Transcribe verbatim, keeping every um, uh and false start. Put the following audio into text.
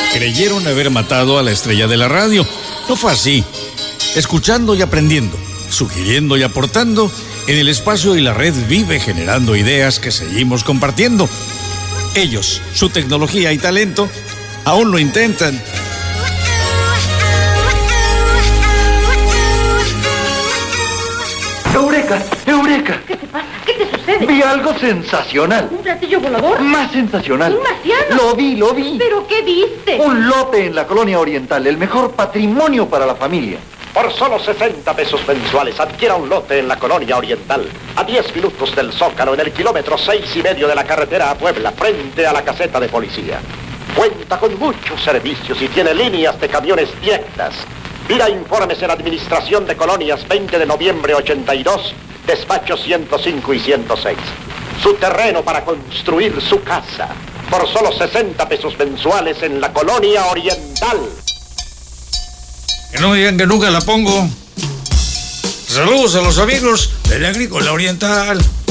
Creyeron haber matado a la estrella de la radio. No fue así. Escuchando y aprendiendo, sugiriendo y aportando, en el espacio y la red vive generando ideas que seguimos compartiendo. Ellos, su tecnología y talento, aún lo intentan. ¡Eureka! ¡Eureka! ¿Qué te pasa? ¿Qué te sucede? Vi algo sensacional. ¿Un platillo volador? Más sensacional. ¿Un marciano? Lo vi, lo vi. ¿Pero qué viste? Un lote en la colonia oriental, el mejor patrimonio para la familia. Por solo sesenta pesos mensuales, adquiera un lote en la colonia oriental. A diez minutos del Zócalo, en el kilómetro seis y medio de la carretera a Puebla, frente a la caseta de policía. Cuenta con muchos servicios y tiene líneas de camiones directas. Pida informes en Administración de Colonias, veinte de noviembre ochenta y dos, despachos ciento cinco y ciento seis. Su terreno para construir su casa. Por solo sesenta pesos mensuales en la colonia oriental. Que no me digan que nunca la pongo. Saludos a los amigos de la Agrícola Oriental.